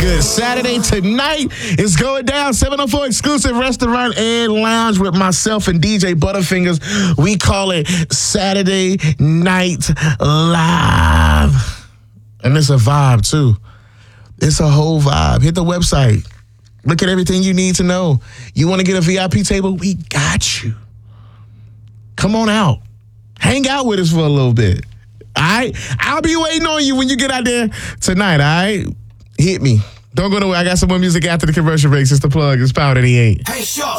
good. Saturday tonight is going down. 704 exclusive restaurant and lounge with myself and DJ Butterfingers. We call it Saturday Night Live. And it's a vibe, too. It's a whole vibe. Hit the website. Look at everything you need to know. You want to get a VIP table? We got you. Come on out. Hang out with us for a little bit. All right? I'll be waiting on you when you get out there tonight, all right? Hit me. Don't go nowhere. I got some more music after the commercial breaks. It's the plug. It's Power 88. Hey, Shaw.